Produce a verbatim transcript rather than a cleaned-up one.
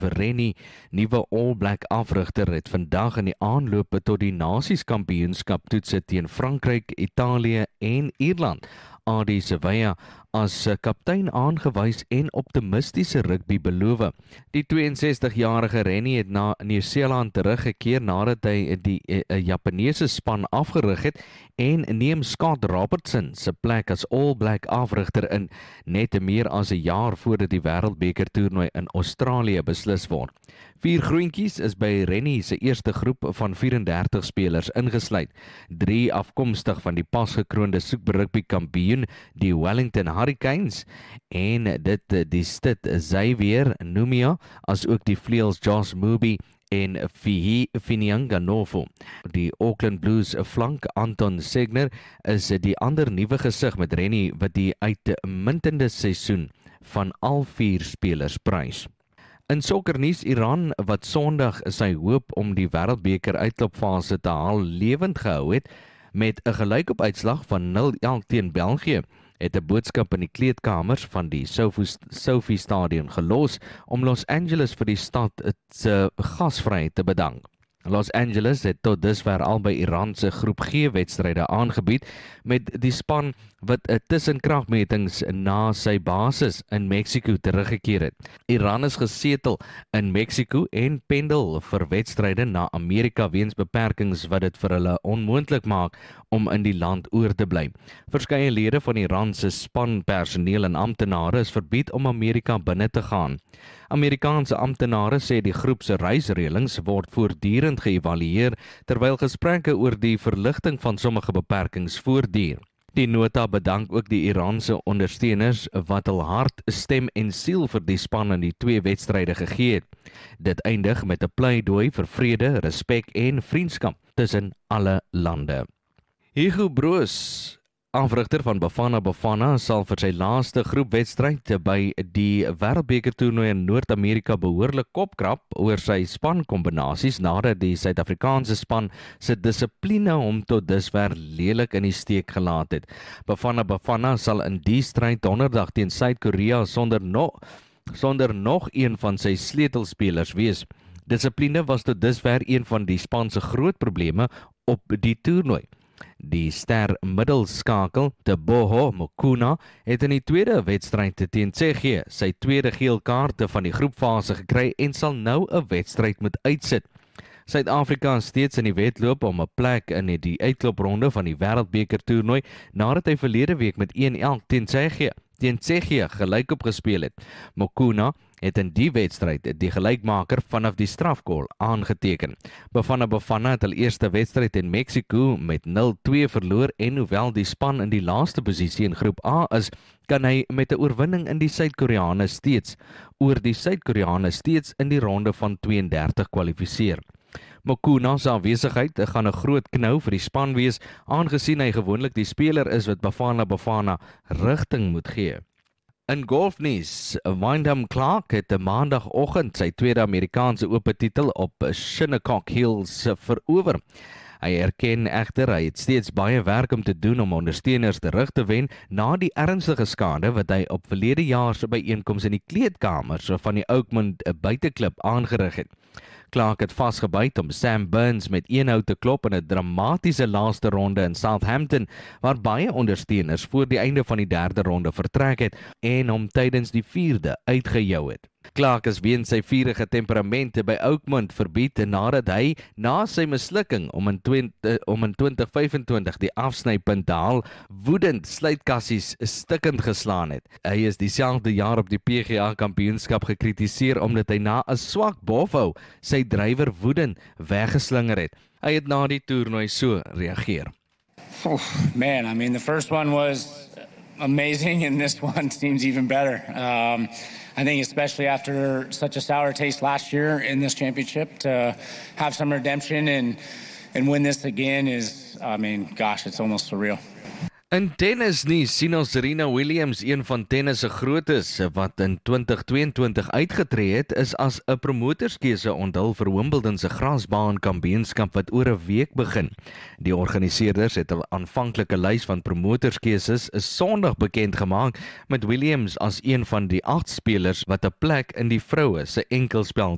Rennie, nuwe All Black afrigter, het vandag in die aanloop tot die Nasies-kampioenskap toetse teen Frankryk, Italië en Ierland Adi Sevilla as kaptein aangewys en optimistiese rugby beloof. Die tweeënsestig-jarige Rennie het na Nieu-Seeland teruggekeer nadat hy die uh, Japaneese span afgerig het en neem Scott Robertson se plek as All Black afrigter in, net meer as 'n jaar voordat die Wêreldbeker toernooi in Australië beslis word. Vier groentjies is by Rennie se eerste groep van vyf-en-dertig spelers ingesluit, drie afkomstig van die pasgekroonde Super Rugby kampioen, die Wellington Hurricanes, en dit die Stit Xavier Numia, as ook die vleuels Josh Mubi en Fihi Finianga-Novo. Die Auckland Blues flank Anton Segner is die ander nuwe gesig met Rennie wat die uitmuntende seisoen van al vier spelers prys. In sokkernuus, Iran, wat Sondag sy hoop om die Wêreldbeker uitklopfase te haal lewend gehou het met 'n gelykoop uitslag van nul nul teen België, het 'n boodskap in die kleedkamers van die Sophie Stadion gelos om Los Angeles vir die stad se gasvryheid te bedank. Los Angeles het tot dusver al by Iran se groep G wedstryde aangebied met die span wat 'n tussenkragmetings na sy basis in Mexico teruggekeer het. Iran is gesetel in Mexico en pendel vir wedstryde na Amerika weens beperkings wat dit vir hulle onmoontlik maak om in die land oor te bly. Verskeie lede van Iran se spanpersoneel en amptenare is verbied om Amerika binne te gaan. Amerikaanse amptenare sê die groep se reisreëlings word voortdurend geëvalueer terwyl gesprekke oor die verligting van sommige beperkings voortduur. Die nota bedank ook die Iranse ondersteuners wat hul hart, stem en siel vir die span in die twee wedstryde gegee het. Dit eindig met 'n pleidooi vir vrede, respek en vriendskap tussen alle lande. Hugo Broos, afrigter van Bafana Bafana, sal vir sy laaste groepwedstryd by die Wêreldbeker toernooi in Noord-Amerika behoorlik kopkrap oor sy spankombinasies nadat die Suid-Afrikaanse span se dissipline hom tot dusver lelik in die steek gelaat het. Bafana Bafana sal in die stryd donderdag teen Suid-Korea sonder nog sonder nog een van sy sleutelspelers wees. Dissipline was tot dusver een van die span se groot probleme op die toernooi. Die ster middelskakel, Teboho Mokuna, het in die tweede wedstryd teen Tsjechië sy tweede geel kaarte van die groepfase gekry en sal nou 'n wedstryd moet uitsit. Suid-Afrika is steeds in die wedloop om 'n plek in die uitklopronde van die Wêreldbeker toernooi nadat hy verlede week met een nul teen Tsjechië teen Tsjechië gelykop gespeel het. Mokuna het in die wedstryd die gelykmaker vanaf die strafgoal aangeteken. Bafana Bafana het hul eerste wedstryd in Mexico met nul twee verloor en hoewel die span in die laaste posisie in groep A is, kan hy met 'n oorwinning in die Suid-Koreane steeds oor die Suid-Koreane steeds in die ronde van twee-en-dertig kwalifiseer. Mokuna se afwesigheid gaan 'n groot knou vir die span wees, aangesien hy gewoonlik die speler is wat Bafana Bafana rigting moet gee. In golfnuus, Wyndham Clark het 'n maandagoggend sy tweede Amerikaanse ope titel op Shinnecock Hills verower. Hy erken egter hy het steeds baie werk om te doen om ondersteuners terug te wen na die ernstige skade wat hy op verlede jaar se byeenkoms in die kleedkamers van die Oakmont buiteklub aangerig het. Clark het vasgebyt om Sam Burns met een hou te klop in 'n dramatiese laaste ronde in Southampton, waar baie ondersteuners voor die einde van die derde ronde vertrek het en hom tydens die vierde uitgejou het. Clark is weens sy vurige temperamente by Oakmont verbied nadat hy na sy mislukking om in, twintig, om in twintig vyf-en-twintig die afsnypunt te haal, woedend sluitkassies stikkend geslaan het. Hy is dieselfde jaar op die P G A kampioenskap gekritiseer omdat hy na 'n swak bofhou sy drywer woedend weggeslinger het. Hy het na die toernooi so reageer. Oh, man, I mean, the first one was amazing and this one seems even better. Um, I think especially after such a sour taste last year in this championship, to have some redemption and, and win this again is, I mean, gosh, it's almost surreal. In tennis nie sien ons Serena Williams, een van tennis se grootes wat in twintig tweeëntwintig uitgetree het, is as 'n promotorskeuse onthul vir Wimbledon se grasbaan kampioenskap wat oor 'n week begin. Die organiseerders het 'n aanvanklike lys van promotorskeuses is Sondag bekend gemaak, met Williams as een van die agt spelers wat 'n plek in die vroue se enkelspel